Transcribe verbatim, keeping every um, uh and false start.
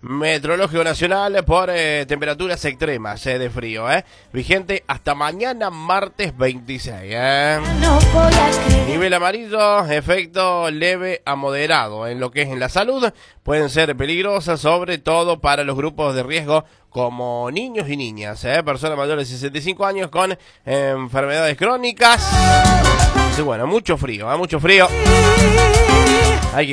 Meteorológico Nacional por eh, temperaturas extremas eh, de frío, eh. Vigente hasta mañana martes veintiséis, eh. No voy a creer. Nivel amarillo, efecto leve a moderado. En lo que es en la salud, pueden ser peligrosas, sobre todo para los grupos de riesgo como niños y niñas, eh. Personas mayores de sesenta y cinco años con eh, enfermedades crónicas. Y bueno, mucho frío, eh, mucho frío. Hay que